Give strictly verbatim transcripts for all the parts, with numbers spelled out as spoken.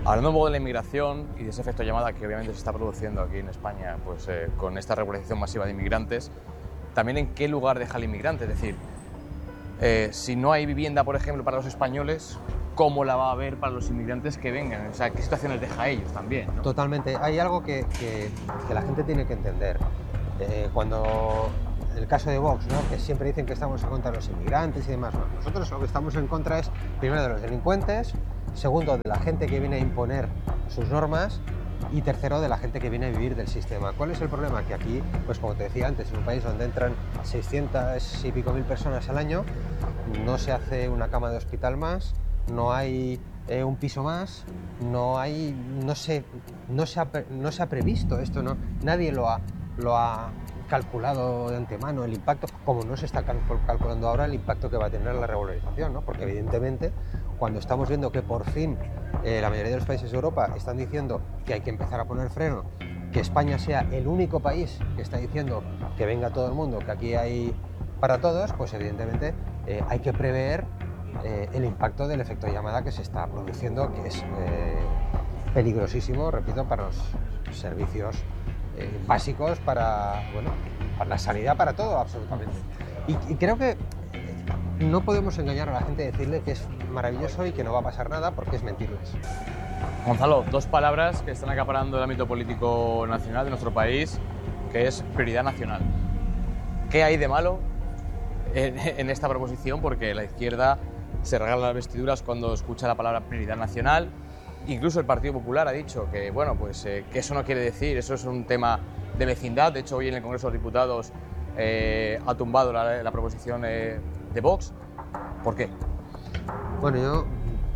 Hablando un poco de la inmigración y de ese efecto llamada que obviamente se está produciendo aquí en España, pues eh, con esta regularización masiva de inmigrantes, también en qué lugar deja el inmigrante, es decir, eh, si no hay vivienda, por ejemplo, para los españoles, ¿cómo la va a haber para los inmigrantes que vengan? O sea, ¿qué situaciones deja a ellos también, ¿no? Totalmente. Hay algo que, que, que la gente tiene que entender. Eh, cuando el caso de Vox, ¿no? Que siempre dicen que estamos en contra de los inmigrantes y demás. No, nosotros lo que estamos en contra es, primero, de los delincuentes, segundo, de la gente que viene a imponer sus normas y tercero, de la gente que viene a vivir del sistema. ¿Cuál es el problema? Que aquí, pues como te decía antes, en un país donde entran seiscientas y pico mil personas al año, no se hace una cama de hospital más, no hay eh, un piso más, no hay, no se, no se ha, no se ha previsto esto, ¿no? Nadie lo ha, lo ha calculado de antemano el impacto, como no se está calculando ahora el impacto que va a tener la regularización, ¿no? Porque evidentemente cuando estamos viendo que por fin eh, la mayoría de los países de Europa están diciendo que hay que empezar a poner freno, que España sea el único país que está diciendo que venga todo el mundo, que aquí hay para todos, pues evidentemente eh, hay que prever eh, el impacto del efecto llamada que se está produciendo, que es eh, peligrosísimo, repito, para los servicios eh, básicos, para, bueno, para la sanidad, para todo, absolutamente. Y, y creo que no podemos engañar a la gente y decirle que es maravilloso y que no va a pasar nada, porque es mentirles. Gonzalo, dos palabras que están acaparando el ámbito político nacional de nuestro país, que es prioridad nacional. ¿Qué hay de malo en, en esta proposición? Porque la izquierda se regala las vestiduras cuando escucha la palabra prioridad nacional. Incluso el Partido Popular ha dicho que, bueno, pues, eh, que eso no quiere decir, eso es un tema de vecindad. De hecho, hoy en el Congreso de los Diputados eh, ha tumbado la, la proposición eh, de Vox. ¿Por qué? Bueno, yo...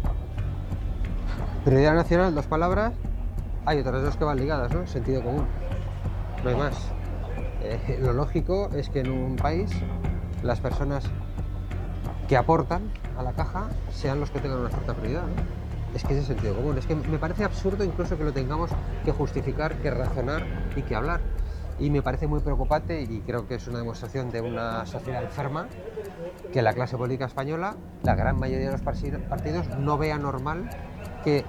Prioridad nacional, dos palabras, hay otras dos que van ligadas, ¿no? Sentido común, no hay más. Eh, lo lógico es que en un país las personas que aportan a la caja sean los que tengan una cierta prioridad, ¿no? Es que ese es sentido común. Es que me parece absurdo incluso que lo tengamos que justificar, que razonar y que hablar. Y me parece muy preocupante, y creo que es una demostración de una sociedad enferma, que la clase política española, la gran mayoría de los partidos, no vea normal que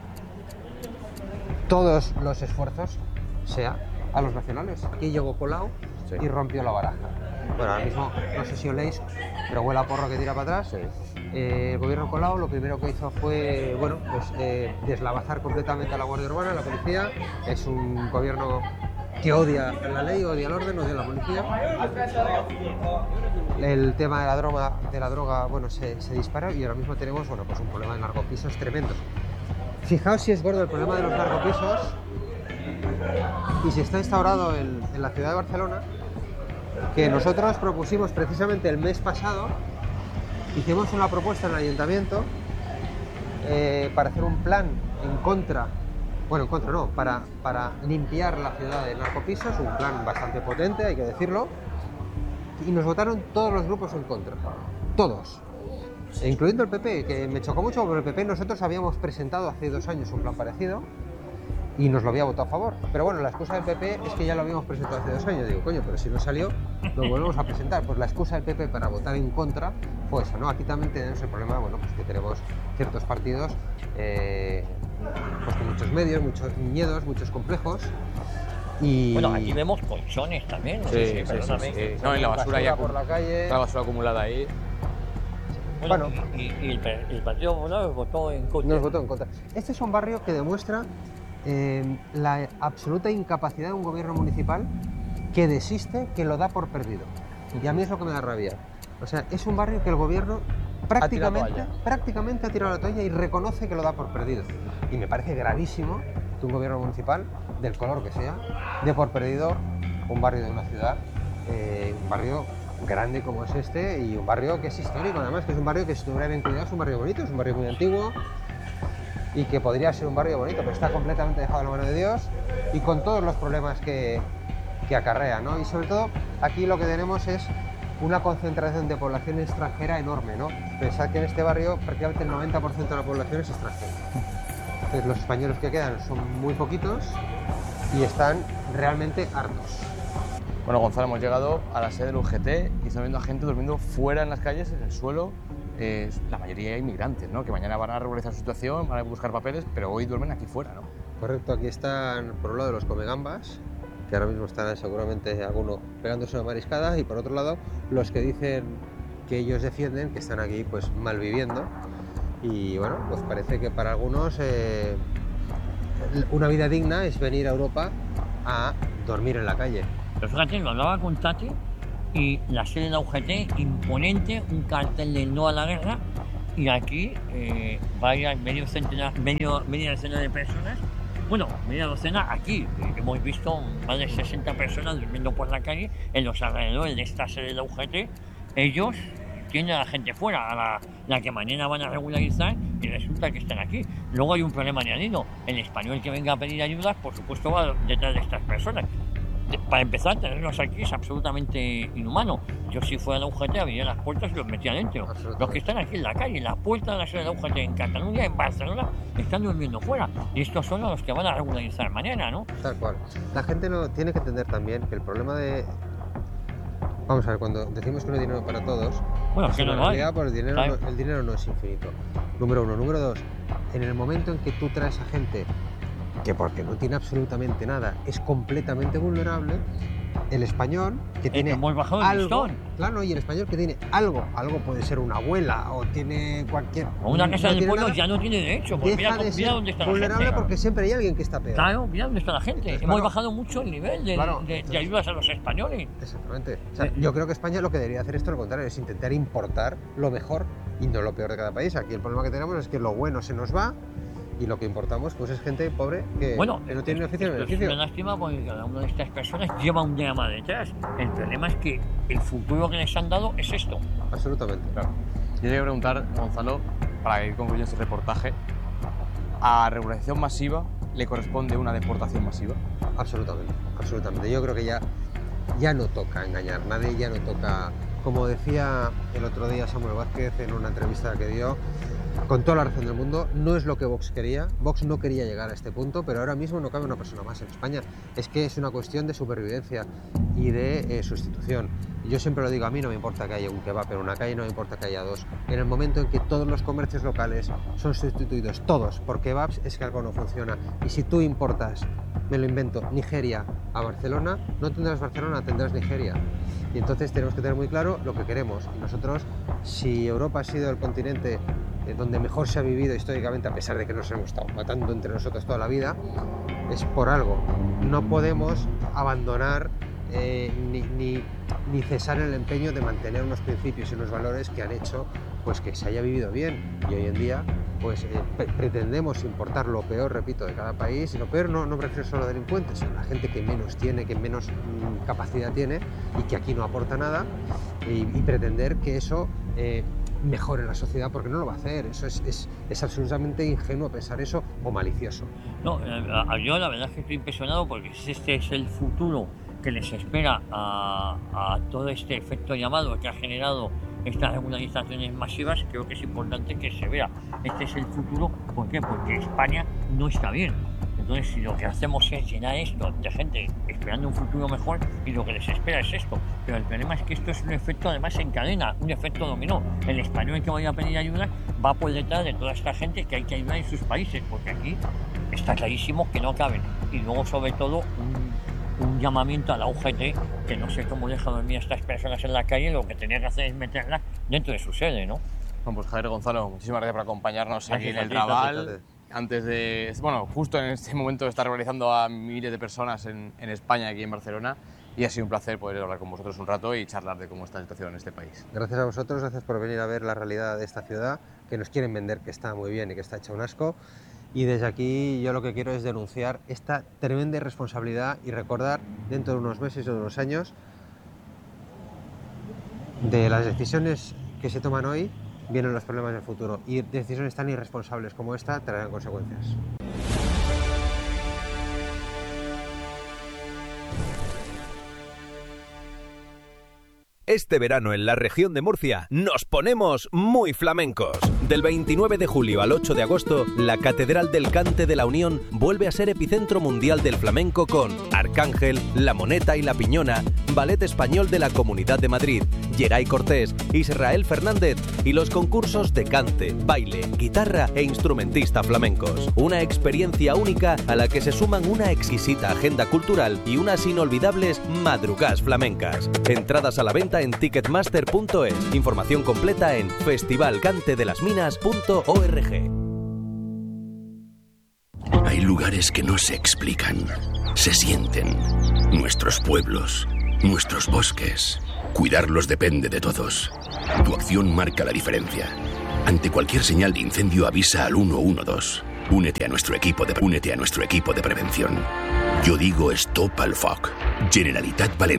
todos los esfuerzos sea a los nacionales. Aquí llegó Colau sí. y rompió la baraja. Bueno, ahora mismo, no sé si oléis, pero huele a porro que tira para atrás. Sí. Eh, el gobierno Colau lo primero que hizo fue, bueno, pues eh, deslavazar completamente a la Guardia Urbana, a la policía. Es un gobierno que odia la ley, odia el orden, odia la policía. El tema de la droga, de la droga bueno, se, se dispara y ahora mismo tenemos, bueno, pues un problema de narcopisos tremendo. Fijaos si es gordo el problema de los narcopisos y si está instaurado en, en la ciudad de Barcelona, que nosotros propusimos precisamente el mes pasado, hicimos una propuesta en el ayuntamiento eh, para hacer un plan en contra, bueno, en contra no, para, para limpiar la ciudad de narcopisos, un plan bastante potente, hay que decirlo, y nos votaron todos los grupos en contra, todos. Incluyendo el P P, que me chocó mucho porque el P P nosotros habíamos presentado hace dos años un plan parecido y nos lo había votado a favor. Pero bueno, la excusa del P P es que ya lo habíamos presentado hace dos años. Digo, coño, pero si no salió, lo volvemos a presentar. Pues la excusa del P P para votar en contra fue esa, ¿no? Aquí también tenemos el problema, bueno, pues que tenemos ciertos partidos eh, pues con muchos medios, muchos miedos, muchos complejos. Y... Bueno, aquí vemos colchones también. Sí, sí, sí, sí, sí. No, en la basura, basura ya por la calle. La basura acumulada ahí. Bueno, bueno. Y, y el, el Partido Popular votó en contra. Nos votó en contra. Este es un barrio que demuestra eh, la absoluta incapacidad de un gobierno municipal que desiste, que lo da por perdido. Y a mí es lo que me da rabia. O sea, es un barrio que el gobierno prácticamente, prácticamente ha tirado la toalla y reconoce que lo da por perdido. Y me parece gravísimo que un gobierno municipal, del color que sea, dé por perdido un barrio de una ciudad, eh, un barrio grande como es este y un barrio que es histórico, además, que es un barrio que si estuviera bien cuidado es un barrio bonito, es un barrio muy antiguo y que podría ser un barrio bonito, pero está completamente dejado en la mano de Dios y con todos los problemas que, que acarrea, ¿no? Y sobre todo aquí lo que tenemos es una concentración de población extranjera enorme, ¿no? Pensad que en este barrio prácticamente el noventa por ciento de la población es extranjera. Entonces los españoles que quedan son muy poquitos y están realmente hartos. Bueno, Gonzalo, hemos llegado a la sede del U G T y estamos viendo a gente durmiendo fuera en las calles, en el suelo, eh, la mayoría de inmigrantes, ¿no? Que mañana van a regularizar su situación, van a buscar papeles, pero hoy duermen aquí fuera, ¿no? Correcto, aquí están por un lado los comegambas, que ahora mismo están seguramente alguno pegándose una mariscada, y por otro lado los que dicen que ellos defienden, que están aquí pues malviviendo, y bueno, pues parece que para algunos eh, una vida digna es venir a Europa a dormir en la calle. Pero fíjate, lo hablaba con Tati y la sede de la U G T, imponente, un cartel de no a la guerra, y aquí eh, vaya medio centenar, medio, media docena de personas, bueno, media docena aquí, eh, hemos visto más de sesenta personas durmiendo por la calle en los alrededores de esta sede de la U G T. Ellos tienen a la gente fuera, a la, la que mañana van a regularizar, y resulta que están aquí. Luego hay un problema añadido, el español que venga a pedir ayudas, por supuesto, va detrás de estas personas. Para empezar, tenerlos aquí es absolutamente inhumano. Yo, si fuera la U G T, abría las puertas y los metía dentro. Los que están aquí en la calle, en la puerta de la sede de la U G T en Cataluña, en Barcelona, están durmiendo fuera. Y estos son los que van a regularizar mañana, ¿no? Tal cual. La gente no tiene que entender también que el problema de... Vamos a ver, cuando decimos que no hay dinero para todos, bueno, es que una no lo hay. realidad, pues el dinero, no, el dinero no es infinito. Número uno. Número dos, en el momento en que tú traes a gente que, porque no tiene absolutamente nada, es completamente vulnerable, el español que tiene hemos bajado el algo, listón. claro, y el español que tiene algo, algo puede ser una abuela o tiene cualquier... O una casa no del tiene pueblo nada, ya no tiene derecho, porque deja mira, de mira ser dónde está la vulnerable gente. porque siempre hay alguien que está peor. Claro, mira dónde está la gente. Entonces, hemos claro, bajado mucho el nivel de, claro, de, de entonces, ayudas a los españoles. Exactamente. O sea, yo creo que España lo que debería hacer esto, al contrario, es intentar importar lo mejor y no lo peor de cada país. Aquí el problema que tenemos es que lo bueno se nos va y lo que importamos pues es gente pobre que, bueno, que no tiene beneficio ni es beneficio. una lástima porque cada una de estas personas lleva un drama detrás. El problema es que el futuro que les han dado es esto. Absolutamente. Claro. Yo te voy a preguntar, Gonzalo, para ir concluyendo este reportaje, ¿a regulación masiva le corresponde una deportación masiva? Absolutamente, absolutamente. Yo creo que ya, ya no toca engañar a nadie, ya no toca... Como decía el otro día Samuel Vázquez en una entrevista que dio, con toda la razón del mundo, no es lo que Vox quería. Vox no quería llegar a este punto, pero ahora mismo no cabe una persona más en España. Es que es una cuestión de supervivencia y de eh, sustitución. Y yo siempre lo digo, a mí no me importa que haya un kebab en una calle, no me importa que haya dos. En el momento en que todos los comercios locales son sustituidos, todos, por kebabs, es que algo no funciona. Y si tú importas, me lo invento, Nigeria a Barcelona, no tendrás Barcelona, tendrás Nigeria. Y entonces tenemos que tener muy claro lo que queremos. Y nosotros, si Europa ha sido el continente donde mejor se ha vivido históricamente, a pesar de que nos hemos estado matando entre nosotros toda la vida, es por algo. No podemos abandonar eh, ni, ni, ni cesar el empeño de mantener unos principios y unos valores que han hecho pues que se haya vivido bien. Y hoy en día pues eh, pre pretendemos importar lo peor, repito, de cada país. Y lo peor no, no me refiero solo a delincuentes, sino a la gente que menos tiene, que menos mmm, capacidad tiene y que aquí no aporta nada, y, y pretender que eso eh, mejor en la sociedad, porque no lo va a hacer. Eso es, es, es absolutamente ingenuo pensar eso, o malicioso. No, yo la verdad es que estoy impresionado porque este es el futuro que les espera a, a todo este efecto llamado que ha generado estas regularizaciones masivas. Creo que es importante que se vea. Este es el futuro. ¿Por qué? Porque España no está bien. Entonces, si lo que hacemos es llenar esto de gente esperando un futuro mejor, y lo que les espera es esto. Pero el problema es que esto es un efecto además en cadena, un efecto dominó. El español que vaya a pedir ayuda va por detrás de toda esta gente que hay que ayudar en sus países, porque aquí está clarísimo que no caben. Y luego, sobre todo, un, un llamamiento a la U G T, que no sé cómo deja dormir a estas personas en la calle. Lo que tenía que hacer es meterlas dentro de su sede, ¿no? Bueno, pues Javier Gonzalo, muchísimas gracias por acompañarnos Gracias aquí en a el ti, Raval. gracias. Antes de, bueno, justo en este momento está regularizando a miles de personas en, en España, aquí en Barcelona, y ha sido un placer poder hablar con vosotros un rato y charlar de cómo está la situación en este país. Gracias a vosotros, gracias por venir a ver la realidad de esta ciudad, que nos quieren vender que está muy bien y que está hecha un asco. Y desde aquí yo lo que quiero es denunciar esta tremenda irresponsabilidad y recordar dentro de unos meses o de unos años de las decisiones que se toman hoy, vienen los problemas del futuro, y decisiones tan irresponsables como esta traerán consecuencias. Este verano en la región de Murcia nos ponemos muy flamencos. Del veintinueve de julio al ocho de agosto, la Catedral del Cante de la Unión vuelve a ser epicentro mundial del flamenco con Arcángel, La Moneta y La Piñona, Ballet Español de la Comunidad de Madrid, Geray Cortés, Israel Fernández y los concursos de cante, baile, guitarra e instrumentista flamencos. Una experiencia única a la que se suman una exquisita agenda cultural y unas inolvidables madrugadas flamencas. Entradas a la venta en ticketmaster punto es. Información completa en festival cante de las minas punto org. Hay lugares que no se explican, se sienten. Nuestros pueblos, nuestros bosques. Cuidarlos depende de todos. Tu acción marca la diferencia. Ante cualquier señal de incendio avisa al uno uno dos. Únete a nuestro equipo de, únete a nuestro equipo de prevención. Yo digo Stop al Foc. Generalitat Valenciana.